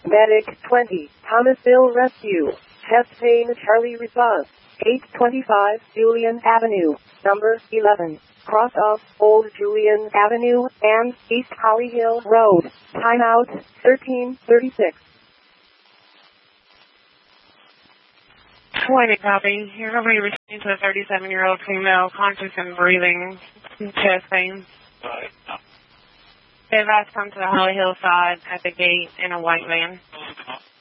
Medic 20, Thomasville Rescue. Chest pain Charlie response. 825 Julian Avenue, number 11. Cross of Old Julian Avenue and East Holly Hill Road. Timeout 1336. Hawaii copy. You're going to be returning to a 37-year-old female conscious and breathing chest pain. They've asked to come to the Holly Hill side at the gate in a white van.